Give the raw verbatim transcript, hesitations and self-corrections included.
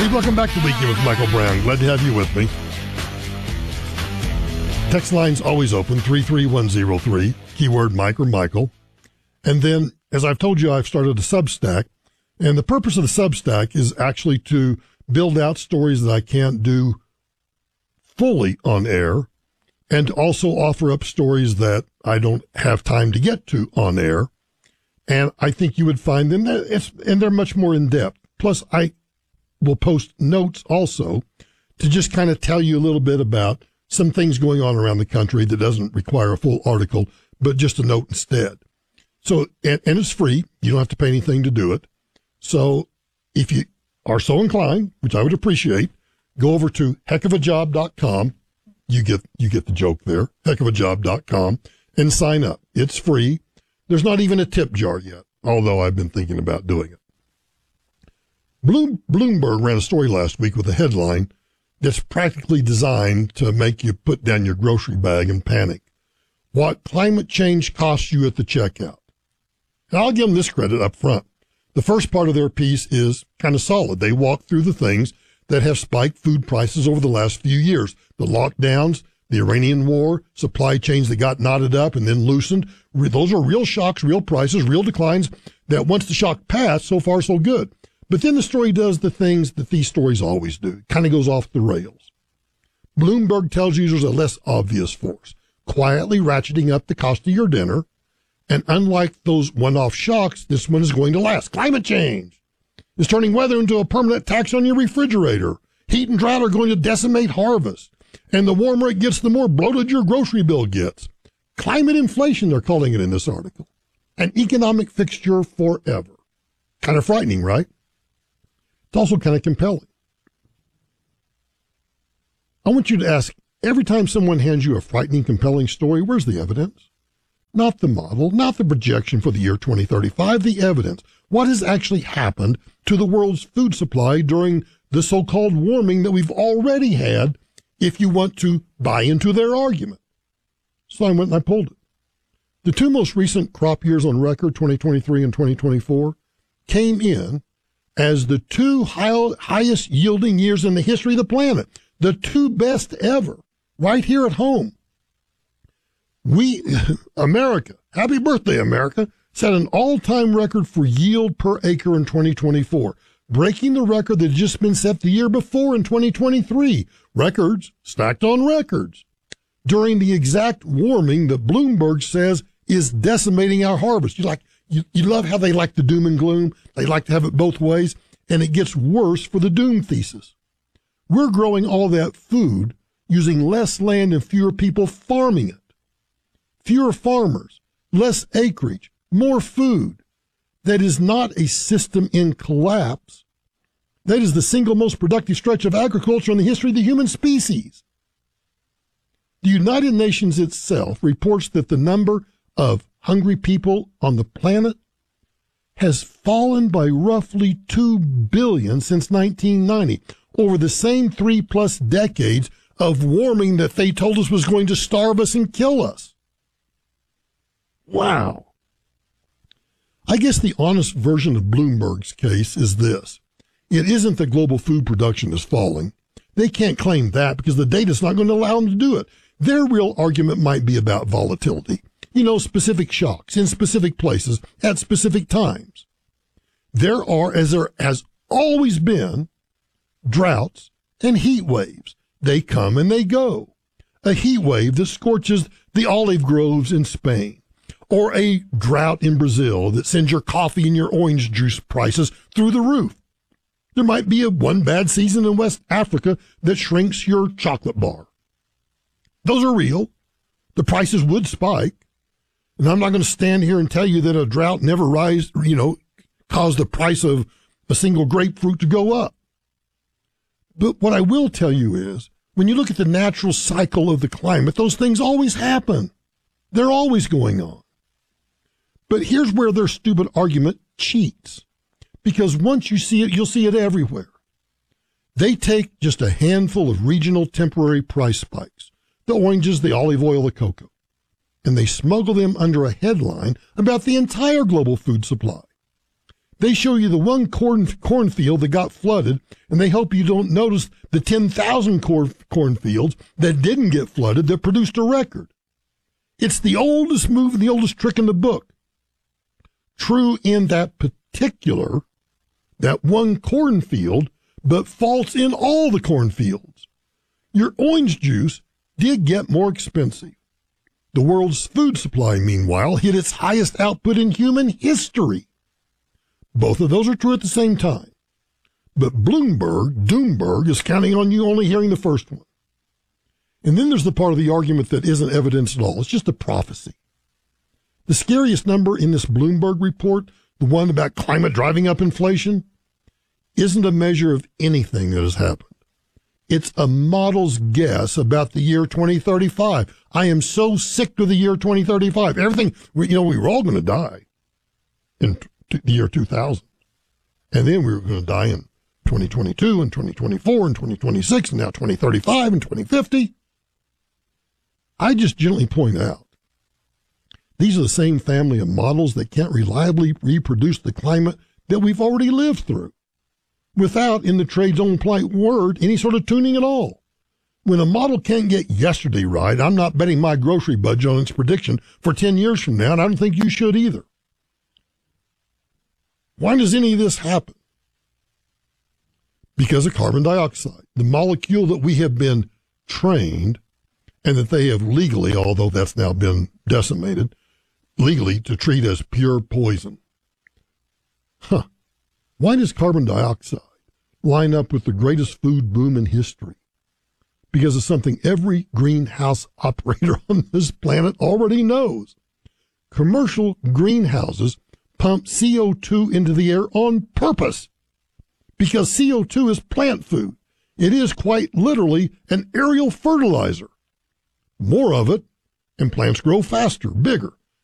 Hey, welcome back to Weekend with Michael Brown. Glad to have you with me. Text line's always open, three three one zero three, keyword Mike or Michael. And then, as I've told you, I've started a Substack. And the purpose of the Substack is actually to build out stories that I can't do fully on air, and to also offer up stories that I don't have time to get to on air. And I think you would find them, it's, and they're much more in depth. Plus, I will post notes also to just kind of tell you a little bit about some things going on around the country that doesn't require a full article, but just a note instead. So, and, and it's free. You don't have to pay anything to do it. So if you are so inclined, which I would appreciate, go over to heck of a job dot com. You get, you get the joke there, heck of a job dot com, and sign up. It's free. There's not even a tip jar yet, although I've been thinking about doing it. Bloom, Bloomberg ran a story last week with a headline that's practically designed to make you put down your grocery bag and panic. What climate change costs you at the checkout. And I'll give them this credit up front. The first part of their piece is kind of solid. They walk through the things that have spiked food prices over the last few years. The lockdowns, the Iranian war, supply chains that got knotted up and then loosened. Those are real shocks, real prices, real declines that once the shock passed, so far so good. But then the story does the things that these stories always do. It kind of goes off the rails. Bloomberg tells users a less obvious force, quietly ratcheting up the cost of your dinner. And unlike those one-off shocks, this one is going to last. Climate change is turning weather into a permanent tax on your refrigerator. Heat and drought are going to decimate harvest. And the warmer it gets, the more bloated your grocery bill gets. Climate inflation, they're calling it in this article. An economic fixture forever. Kind of frightening, right? It's also kind of compelling. I want you to ask, every time someone hands you a frightening, compelling story, where's the evidence? Not the model, not the projection for the year twenty thirty-five, the evidence. What has actually happened to the world's food supply during the so-called warming that we've already had, if you want to buy into their argument? So I went and I pulled it. The two most recent crop years on record, twenty twenty-three and twenty twenty-four, came in as the two high, highest yielding years in the history of the planet, the two best ever, right here at home. We, America, happy birthday, America, set an all-time record for yield per acre in twenty twenty-four, breaking the record that had just been set the year before in twenty twenty-three. Records stacked on records. During the exact warming that Bloomberg says is decimating our harvest. You like, you, you love how they like the doom and gloom. They like to have it both ways, and it gets worse for the doom thesis. We're growing all that food using less land and fewer people farming it. Fewer farmers, less acreage, more food. That is not a system in collapse. That is the single most productive stretch of agriculture in the history of the human species. The United Nations itself reports that the number of hungry people on the planet has fallen by roughly two billion since nineteen ninety, over the same three plus decades of warming that they told us was going to starve us and kill us. Wow. I guess the honest version of Bloomberg's case is this. It isn't that global food production is falling. They can't claim that because the data's not going to allow them to do it. Their real argument might be about volatility. You know, specific shocks in specific places at specific times. There are, as there has always been, droughts and heat waves. They come and they go. A heat wave that scorches the olive groves in Spain, or a drought in Brazil that sends your coffee and your orange juice prices through the roof. There might be a one bad season in West Africa that shrinks your chocolate bar. Those are real. The prices would spike. And I'm not going to stand here and tell you that a drought never rise, you know, caused the price of a single grapefruit to go up. But what I will tell you is, when you look at the natural cycle of the climate, those things always happen. They're always going on. But here's where their stupid argument cheats. Because once you see it, you'll see it everywhere. They take just a handful of regional temporary price spikes, the oranges, the olive oil, the cocoa, and they smuggle them under a headline about the entire global food supply. They show you the one corn cornfield that got flooded, and they hope you don't notice the ten thousand corn cornfields that didn't get flooded that produced a record. It's the oldest move and the oldest trick in the book. True in that particular, that one cornfield, but false in all the cornfields. Your orange juice did get more expensive. The world's food supply, meanwhile, hit its highest output in human history. Both of those are true at the same time. But Bloomberg, Doomberg, is counting on you only hearing the first one. And then there's the part of the argument that isn't evidence at all. It's just a prophecy. The scariest number in this Bloomberg report, the one about climate driving up inflation, isn't a measure of anything that has happened. It's a model's guess about the year twenty thirty-five. I am so sick of the year twenty thirty-five. Everything, you know, we were all going to die in the year two thousand. And then we were going to die in twenty twenty-two and twenty twenty-four and twenty twenty-six and now twenty thirty-five and twenty fifty. I just gently point out, these are the same family of models that can't reliably reproduce the climate that we've already lived through, without, in the trade's own polite word, any sort of tuning at all. When a model can't get yesterday right, I'm not betting my grocery budget on its prediction for ten years from now, and I don't think you should either. Why does any of this happen? Because of carbon dioxide, the molecule that we have been trained, and that they have legally, although that's now been decimated, legally to treat as pure poison. Huh. Why does carbon dioxide line up with the greatest food boom in history? Because it's something every greenhouse operator on this planet already knows. Commercial greenhouses pump C O two into the air on purpose, because C O two is plant food. It is quite literally an aerial fertilizer. More of it, and plants grow faster, bigger,